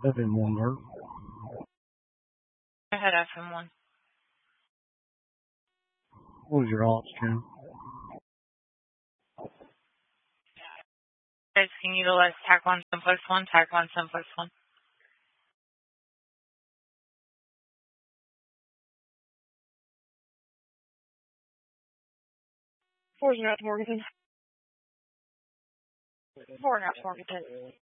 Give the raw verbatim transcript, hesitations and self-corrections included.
F M one work. I had F M one. What was your ops, Jim? Guys, can you utilize tack one simplex one, tack one simplex one? Four's not Morganton. Four not Morganton.